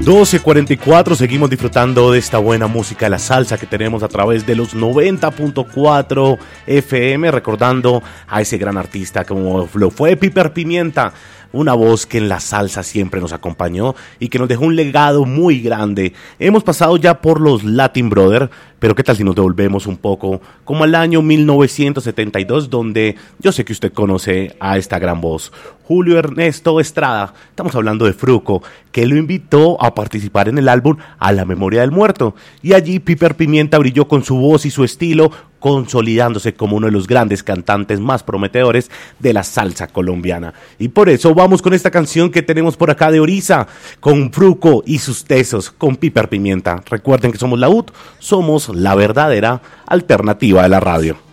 12:44, seguimos disfrutando de esta buena música, la salsa que tenemos a través de los 90.4 FM, recordando a ese gran artista como lo fue Piper Pimienta, una voz que en la salsa siempre nos acompañó y que nos dejó un legado muy grande. Hemos pasado ya por los Latin Brothers, pero qué tal si nos devolvemos un poco como al año 1972, donde yo sé que usted conoce a esta gran voz, Julio Ernesto Estrada. Estamos hablando de Fruco, que lo invitó a participar en el álbum A la Memoria del Muerto, y allí Piper Pimienta brilló con su voz y su estilo, consolidándose como uno de los grandes cantantes más prometedores de la salsa colombiana. Y por eso vamos con esta canción que tenemos por acá de Orisa, con Fruco y sus tesos, con Piper Pimienta. Recuerden que somos la UT, somos la verdadera alternativa de la radio.